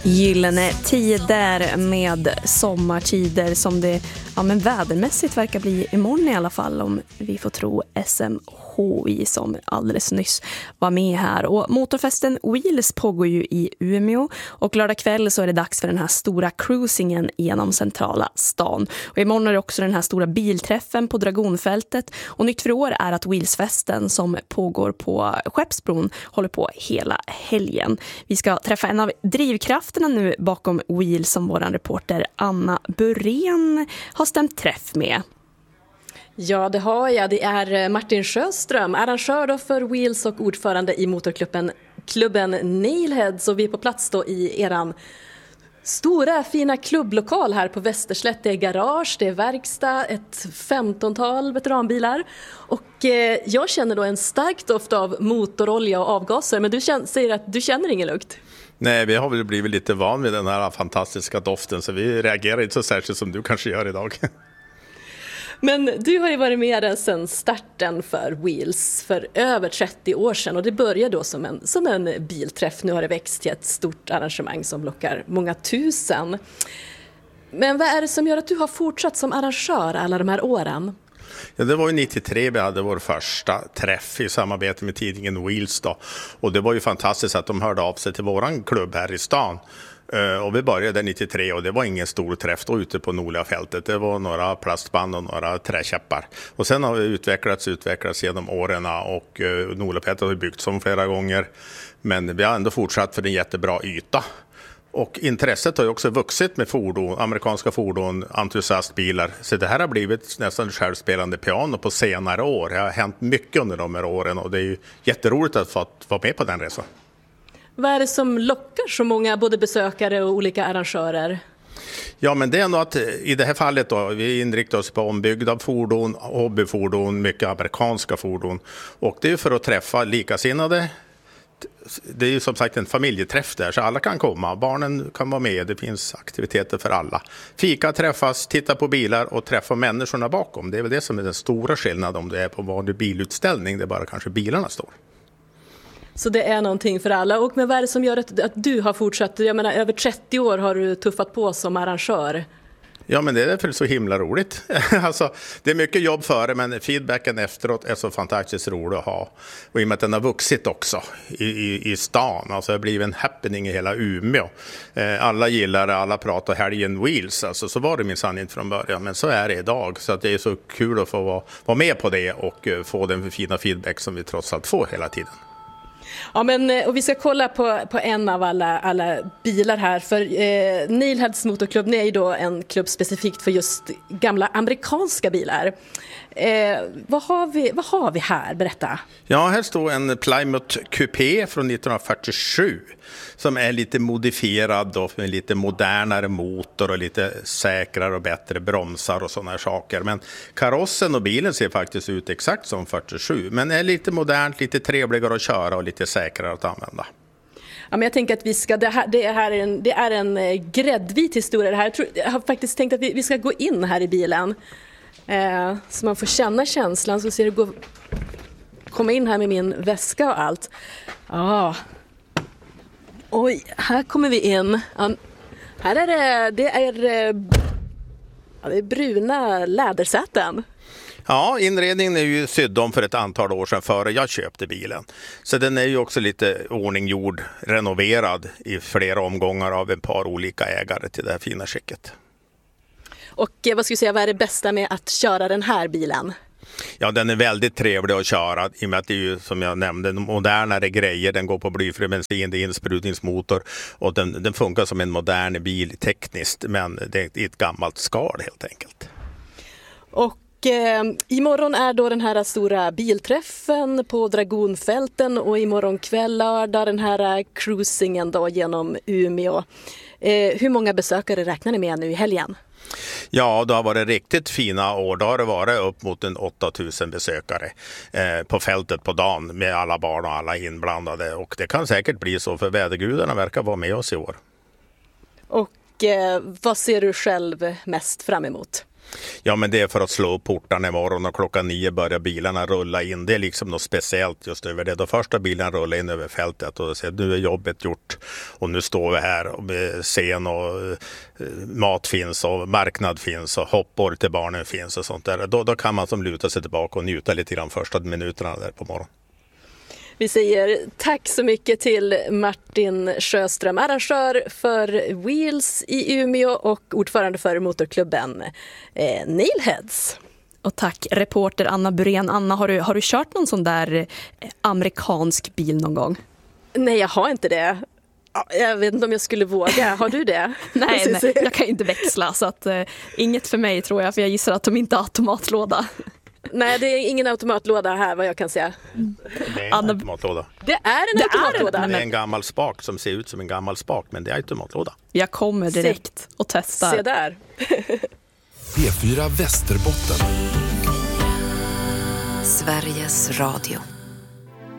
Gyllene tider med sommartider som det men vädermässigt verkar bli imorgon i alla fall, om vi får tro SMHI som alldeles nyss var med här. Och motorfesten Wheels pågår ju i Umeå och lördag kväll så är det dags för den här stora cruisingen genom centrala stan. Och imorgon är det också den här stora bilträffen på Dragonfältet, och nytt för år är att Wheelsfesten som pågår på Skeppsbron håller på hela helgen. Vi ska träffa en av drivkrafterna nu bakom Wheels som vår reporter Anna Burén har stämt träff med. Ja, det har jag. Det är Martin Sjöström, arrangör då för Wheels och ordförande i motorklubben Nailheads, och vi är på plats då i eran stora fina klubblokal här på Västerslätt. Det är garage, det är verkstad, ett 15-tal veteranbilar, och jag känner då en stark doft av motorolja och avgaser, men du säger att du känner ingen lukt. Nej, vi har väl blivit lite van vid den här fantastiska doften, så vi reagerar inte så särskilt som du kanske gör idag. Men du har ju varit med sedan starten för Wheels för över 30 år sedan, och det började då som en bilträff. Nu har det växt till ett stort arrangemang som lockar många tusen. Men vad är det som gör att du har fortsatt som arrangör alla de här åren? Ja, det var ju 93 vi hade vår första träff i samarbete med tidningen Wheels då. Och det var ju fantastiskt att de hörde av sig till våran klubb här i stan. Och vi började 93 och det var ingen stor träff då ute på Nordliga fältet. Det var några plastband och några träkäppar. Och sen har vi utvecklats genom åren, och Nordliga fältet har byggts om flera gånger. Men vi har ändå fortsatt för en jättebra yta. Och intresset har ju också vuxit med fordon, amerikanska fordon, entusiastbilar. Så det här har blivit nästan självspelande piano på senare år. Det har hänt mycket under de här åren, och det är ju jätteroligt att få vara med på den resan. Vad är det som lockar så många både besökare och olika arrangörer? Ja, men det är nog att i det här fallet då, vi inriktar oss på ombyggda fordon, hobbyfordon, mycket amerikanska fordon. Och det är för att träffa likasinnade. Det är ju som sagt en familjeträff där, så alla kan komma. Barnen kan vara med, det finns aktiviteter för alla. Fika, träffas, titta på bilar och träffa människorna bakom. Det är väl det som är den stora skillnaden om det är på vanlig bilutställning, det är bara kanske bilarna står. Så det är någonting för alla. Och men vad är det som gör att du har fortsatt? Jag menar, över 30 år har du tuffat på som arrangör. Ja, men det är därför så himla roligt. Alltså, det är mycket jobb före, men feedbacken efteråt är så fantastiskt rolig att ha. Och i och med att den har vuxit också i stan. Alltså det har blivit en happening i hela Umeå. Alla gillar det, alla pratar helgen Wheels. Alltså, så var det minsann inte från början, men så är det idag. Så att det är så kul att få vara med på det och få den fina feedback som vi trots allt får hela tiden. Ja, men och vi ska kolla på en av alla bilar här, för Nailheads motorklubb är ju då en klubb specifikt för just gamla amerikanska bilar. Vad har vi här? Berätta. Ja, här står en Plymouth Coupé från 1947 som är lite modifierad då, med lite modernare motor och lite säkrare och bättre bromsar och sådana här saker. Men karossen och bilen ser faktiskt ut exakt som 47, men är lite modernt, lite trevligare att köra och lite säkrare att använda. Ja, men jag tänker att det är en gräddvit historia det här. Jag har faktiskt tänkt att vi ska gå in här i bilen. Så man får känna känslan, så ser det komma in här med min väska och allt. Oj, här kommer vi in. Här är det är bruna lädersäten. Ja, inredningen är ju sydd om för ett antal år sedan före jag köpte bilen. Så den är ju också lite ordninggjord, renoverad i flera omgångar av ett par olika ägare till det här fina skicket. Och vad ska jag säga, vad är det bästa med att köra den här bilen? Ja, den är väldigt trevlig att köra i och med att det är ju, som jag nämnde, modernare grejer. Den går på blyfri bensin, det är insprutningsmotor och den funkar som en modern bil tekniskt, men det är ett gammalt skal helt enkelt. Och imorgon är då den här stora bilträffen på Dragonfälten, och imorgon kväll lördag den här cruisingen då genom Umeå. Hur många besökare räknar ni med nu i helgen? Ja, det har varit riktigt fina år. Då har det varit upp mot 8000 besökare på fältet på dagen med alla barn och alla inblandade. Och det kan säkert bli så, för vädergudarna verkar vara med oss i år. Och vad ser du själv mest fram emot? Ja, men det är för att slå upp portarna imorgon och klockan 9 börjar bilarna rulla in. Det är liksom något speciellt just över det. Då första bilen rullar in över fältet och säger nu är jobbet gjort och nu står vi här och scen och mat finns och marknad finns och hoppor till barnen finns och sånt där. Då kan man som luta sig tillbaka och njuta lite grann första minuterna där på morgonen. Vi säger tack så mycket till Martin Sjöström, arrangör för Wheels i Umeå och ordförande för motorklubben Nailheads. Och tack reporter Anna Burén. Anna, har du kört någon sån där amerikansk bil någon gång? Nej, jag har inte det. Jag vet inte om jag skulle våga. Har du det? nej, jag kan inte växla så att inget för mig tror jag, för jag gissar att de inte har automatlåda. Nej, det är ingen automatlåda här vad jag kan säga. Det är en automatlåda. Det är en automatlåda. Det är en gammal spak som ser ut som en gammal spak, men det är automatlåda. Jag kommer direkt och testar. Se där. P4 Västerbotten. Sveriges Radio.